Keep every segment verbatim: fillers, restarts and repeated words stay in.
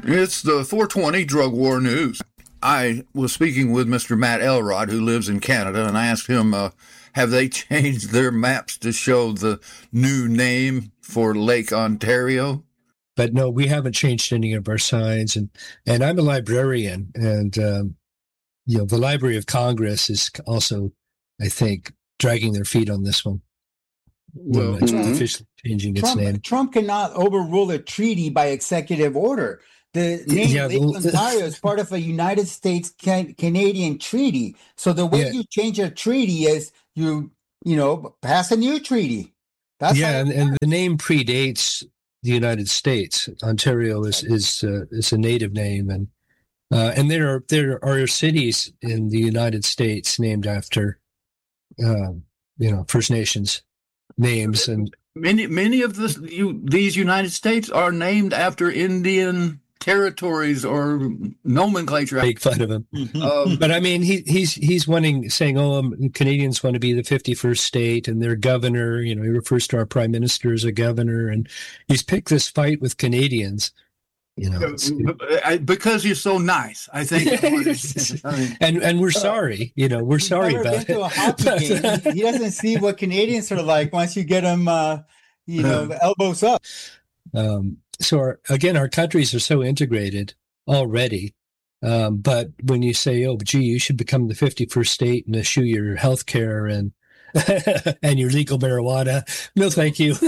It's the four twenty Drug War News. I was speaking with Mister Matt Elrod, who lives in Canada, and I asked him, uh, have they changed their maps to show the new name for Lake Ontario? But no, we haven't changed any of our signs. And, and I'm a librarian, and, um, you know, the Library of Congress is also, I think, dragging their feet on this one. Well, it's mm-hmm. officially changing its Trump, name. Trump cannot overrule a treaty by executive order. The name Yeah, Lake the- Ontario is part of a United States can, Canadian treaty. So the way Yeah. you change a treaty is you, you know, pass a new treaty. That's yeah, how and, it and works. the name predates the United States. Ontario is is uh, is a native name, and uh, and there are there are cities in the United States named after, uh, you know, First Nations names, and Many many of this, you, these United States are named after Indian territories or nomenclature. make fun of him. Um, But I mean, he he's he's wanting saying, "Oh, um, Canadians want to be the fifty-first state," and their governor. You know, he refers to our prime minister as a governor, and he's picked this fight with Canadians. You know, it's- I- because you're so nice, I think. I mean, and and we're sorry. You know, we're He's sorry never about been to a it. hockey game. He, he doesn't see what Canadians are like once you get them, uh, you know, elbows up. Um, so our, again, our countries are so integrated already. Um, but when you say, "Oh, gee, you should become the fifty-first state and eschew your health care and and your legal marijuana," no, thank you.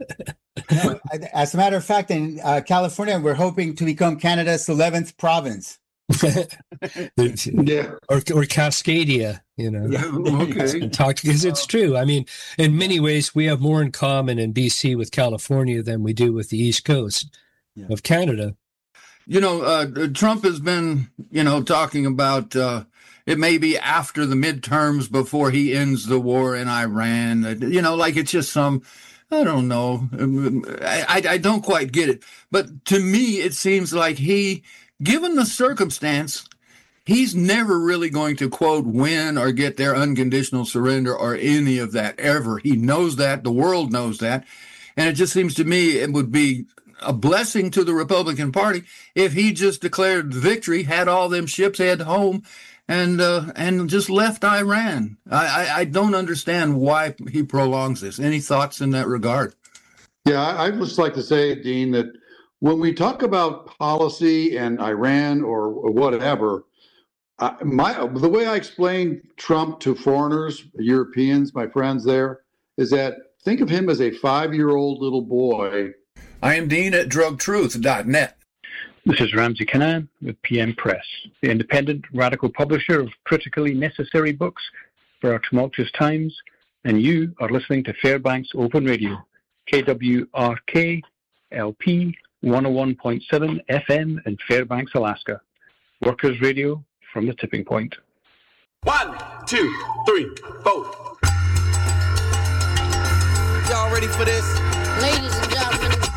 As a matter of fact, in uh, California, we're hoping to become Canada's eleventh province. Yeah. or or Cascadia, you know. Yeah, okay. Talk because it's true. I mean, in many ways, we have more in common in B C with California than we do with the East Coast Yeah. of Canada. You know, uh, Trump has been, you know, talking about uh, it may be after the midterms before he ends the war in Iran. Uh, You know, like it's just some, I don't know. Um, I, I, I don't quite get it. But to me, it seems like he, given the circumstance, he's never really going to, quote, win or get their unconditional surrender or any of that ever. He knows that. The world knows that. And it just seems to me it would be a blessing to the Republican Party if he just declared victory, had all them ships head home, and uh, and just left Iran. I, I, I don't understand why he prolongs this. Any thoughts in that regard? Yeah, I- I'd just like to say, Dean, that when we talk about policy and Iran or whatever, uh, my the way I explain Trump to foreigners, Europeans, my friends there, is that think of him as a five-year-old little boy. I am Dean at drug truth dot net. This is Ramsey Canaan with P M Press, the independent radical publisher of critically necessary books for our tumultuous times, and you are listening to Fairbanks Open Radio, K W R K L P one oh one point seven F M in Fairbanks, Alaska. Workers' radio from the tipping point. One, two, three, four. Y'all ready for this? Ladies and gentlemen.